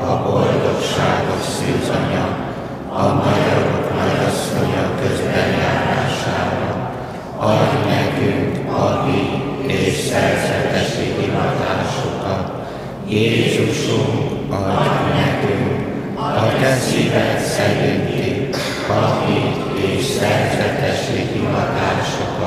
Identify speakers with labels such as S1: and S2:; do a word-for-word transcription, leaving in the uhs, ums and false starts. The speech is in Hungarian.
S1: a boldogságos szűzanya, a magyarok nagyasszonya közbenjárására, adj nekünk a hit és szerzetesi hivatásokat. Jézusunk, adj nekünk a te szíved szerinti a hit és szerzetesi hivatásokat.